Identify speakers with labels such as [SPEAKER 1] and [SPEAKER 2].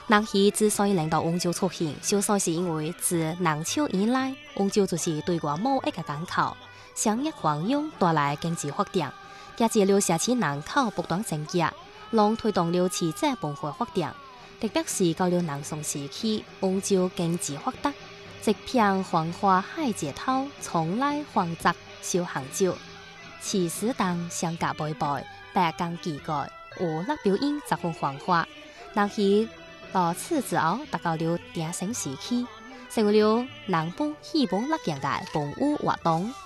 [SPEAKER 1] 南溪之所以令到翁州出现，少数是因为自南朝以来，翁州就是对外贸易嘅港口，商业繁荣带来经济发展，也接了社区人口不断增加，拢推动了市井蓬勃发展。特别是到了南宋时期，翁州经济发达，一片繁华海街头，从来繁杂小杭州，市市档相隔倍倍，百间奇怪，娱乐表演十分繁华。南溪到此之后，达到了鼎盛时期，成为了南部戏本乐园嘅本舞活动。